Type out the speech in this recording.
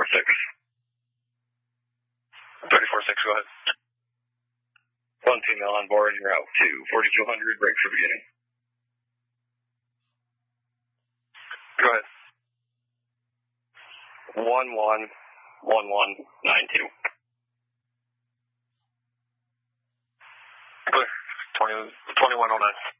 34-6, go ahead. 1 female on board, you're out to 4200, break for beginning. Go ahead. 111192. Clear. 2109.